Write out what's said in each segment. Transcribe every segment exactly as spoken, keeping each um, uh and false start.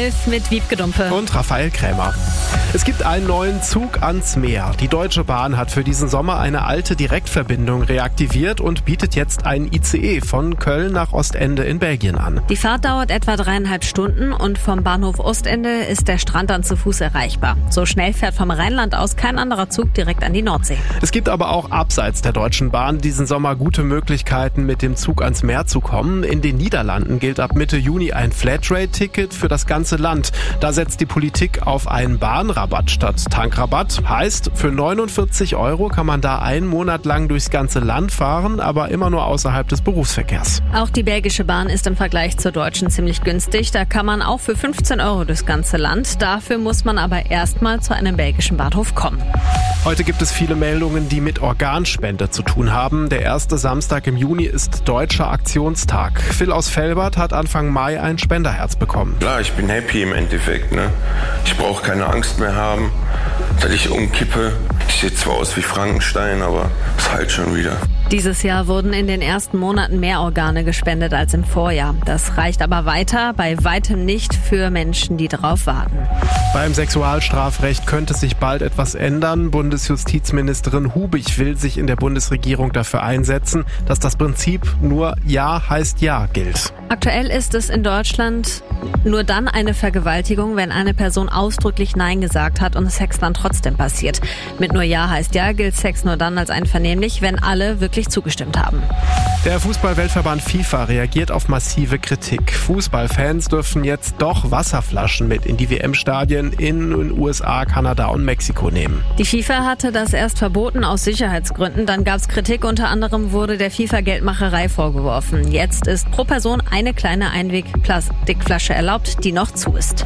elf mit Wiebke Dumpe und Raphael Krämer. Es gibt einen neuen Zug ans Meer. Die Deutsche Bahn hat für diesen Sommer eine alte Direktverbindung reaktiviert und bietet jetzt einen I C E von Köln nach Ostende in Belgien an. Die Fahrt dauert etwa dreieinhalb Stunden und vom Bahnhof Ostende ist der Strand dann zu Fuß erreichbar. So schnell fährt vom Rheinland aus kein anderer Zug direkt an die Nordsee. Es gibt aber auch abseits der Deutschen Bahn diesen Sommer gute Möglichkeiten, mit dem Zug ans Meer zu kommen. In den Niederlanden gilt ab Mitte Juni ein Flatrate-Ticket für das ganze Land. Da setzt die Politik auf einen Bahnrabatt statt Tankrabatt. Heißt, für neunundvierzig Euro kann man da einen Monat lang durchs ganze Land fahren, aber immer nur außerhalb des Berufsverkehrs. Auch die belgische Bahn ist im Vergleich zur deutschen ziemlich günstig. Da kann man auch für fünfzehn Euro durchs ganze Land. Dafür muss man aber erstmal zu einem belgischen Bahnhof kommen. Heute gibt es viele Meldungen, die mit Organspende zu tun haben. Der erste Samstag im Juni ist Deutscher Aktionstag. Phil aus Velbert hat Anfang Mai ein Spenderherz bekommen. Klar, ich bin happy im Endeffekt. Ne? Ich brauche keine Angst mehr haben, dass ich umkippe. Ich sehe zwar aus wie Frankenstein, aber es heilt schon wieder. Dieses Jahr wurden in den ersten Monaten mehr Organe gespendet als im Vorjahr. Das reicht aber weiter, bei weitem nicht für Menschen, die darauf warten. Beim Sexualstrafrecht könnte sich bald etwas ändern. Bundesjustizministerin Hubig will sich in der Bundesregierung dafür einsetzen, dass das Prinzip nur Ja heißt Ja gilt. Aktuell ist es in Deutschland nur dann eine Vergewaltigung, wenn eine Person ausdrücklich Nein gesagt hat und Sex dann trotzdem passiert. Mit nur Ja heißt Ja gilt Sex nur dann als einvernehmlich, wenn alle wirklich zugestimmt haben. Der Fußball-Weltverband FIFA reagiert auf massive Kritik. Fußballfans dürfen jetzt doch Wasserflaschen mit in die W M-Stadien in den U S A, Kanada und Mexiko nehmen. Die FIFA hatte das erst verboten aus Sicherheitsgründen. Dann gab es Kritik. Unter anderem wurde der FIFA Geldmacherei vorgeworfen. Jetzt ist pro Person eine kleine Einweg-Plastikflasche erlaubt, die noch zu ist.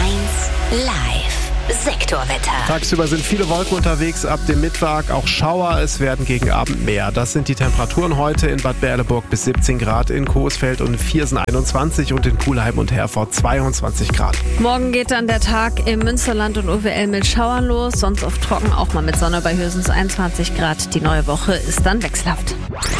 eins Live. Sektorwetter. Tagsüber sind viele Wolken unterwegs, ab dem Mittag auch Schauer, es werden gegen Abend mehr. Das sind die Temperaturen heute in Bad Berleburg bis siebzehn Grad, in Coesfeld und Viersen einundzwanzig und in Pulheim und Herford zweiundzwanzig Grad. Morgen geht dann der Tag im Münsterland und O W L mit Schauern los, sonst oft trocken, auch mal mit Sonne bei höchstens einundzwanzig Grad. Die neue Woche ist dann wechselhaft.